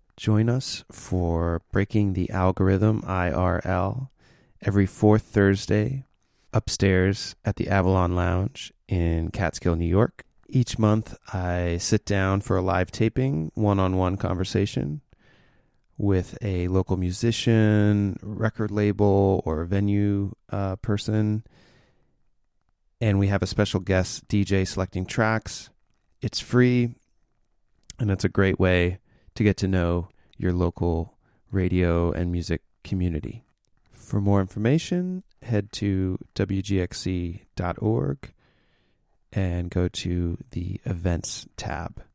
Join us for Breaking the Algorithm IRL every fourth Thursday upstairs at the Avalon Lounge in Catskill, New York. Each month, I sit down for a live taping, one-on-one conversation with a local musician, record label, or venue person. And we have a special guest DJ selecting tracks. It's free, and it's a great way to get to know your local radio and music community. For more information, head to wgxc.org and go to the events tab.